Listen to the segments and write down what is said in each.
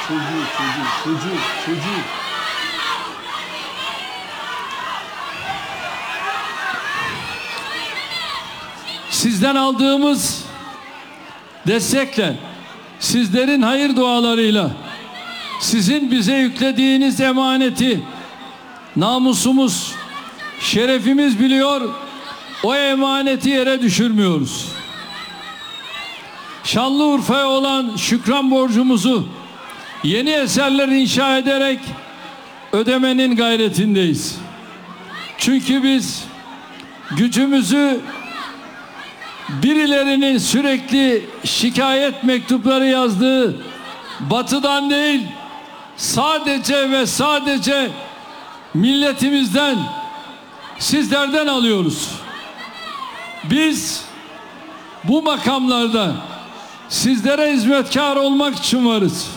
çocuğu. Sizden aldığımız destekle, sizlerin hayır dualarıyla, sizin bize yüklediğiniz emaneti namusumuz, şerefimiz biliyor, o emaneti yere düşürmüyoruz. Şanlıurfa'ya olan şükran borcumuzu yeni eserler inşa ederek ödemenin gayretindeyiz. Çünkü biz gücümüzü birilerinin sürekli şikayet mektupları yazdığı batıdan değil, sadece ve sadece milletimizden, sizlerden alıyoruz. Biz bu makamlarda sizlere hizmetkar olmak için varız.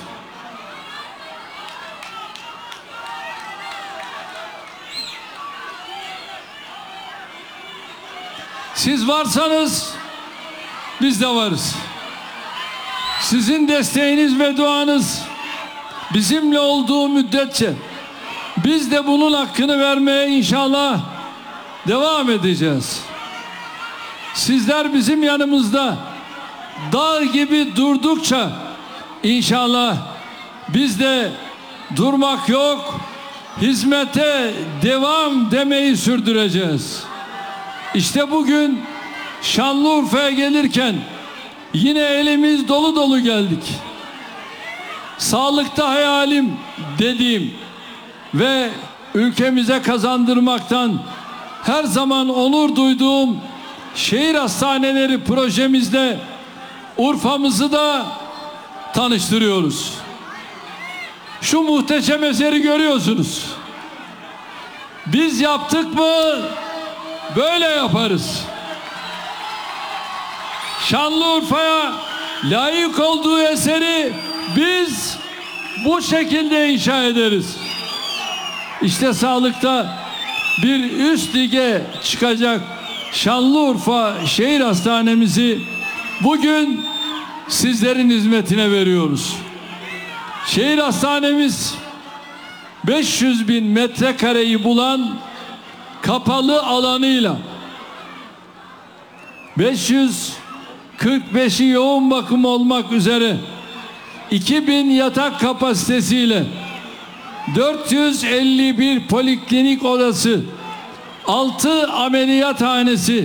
Siz varsanız biz de varız. Sizin desteğiniz ve duanız bizimle olduğu müddetçe biz de bunun hakkını vermeye inşallah devam edeceğiz. Sizler bizim yanımızda dağ gibi durdukça inşallah biz de durmak yok, hizmete devam demeyi sürdüreceğiz. İşte bugün Şanlıurfa'ya gelirken yine elimiz dolu dolu geldik. Sağlıkta hayalim dediğim ve ülkemize kazandırmaktan her zaman onur duyduğum şehir hastaneleri projemizde Urfa'mızı da tanıştırıyoruz. Şu muhteşem eseri görüyorsunuz. Biz yaptık mı böyle yaparız. Şanlıurfa'ya layık olduğu eseri biz bu şekilde inşa ederiz. İşte sağlıkta bir üst lige çıkacak Şanlıurfa Şehir Hastanemizi bugün sizlerin hizmetine veriyoruz. Şehir hastanemiz 500.000 metrekareyi bulan kapalı alanıyla 545'i yoğun bakım olmak üzere 2000 yatak kapasitesiyle 451 poliklinik odası, 6 ameliyathanesi,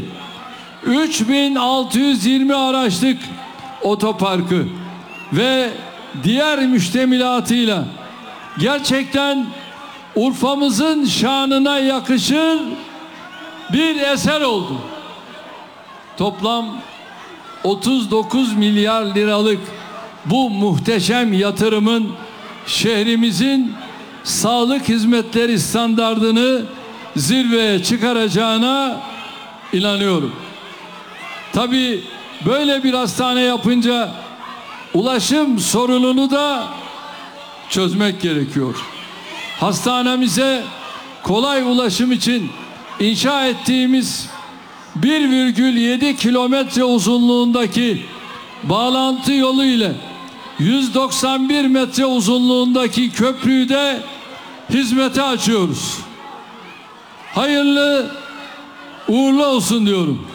3620 araçlık otoparkı ve diğer müştemilatıyla gerçekten Urfa'mızın şanına yakışır bir eser oldu. Toplam 39 milyar liralık bu muhteşem yatırımın şehrimizin sağlık hizmetleri standardını zirveye çıkaracağına inanıyorum. Tabii böyle bir hastane yapınca ulaşım sorununu da çözmek gerekiyor. Hastanemize kolay ulaşım için inşa ettiğimiz 1,7 kilometre uzunluğundaki bağlantı yolu ile 191 metre uzunluğundaki köprüyü de hizmete açıyoruz. Hayırlı uğurlu olsun diyorum.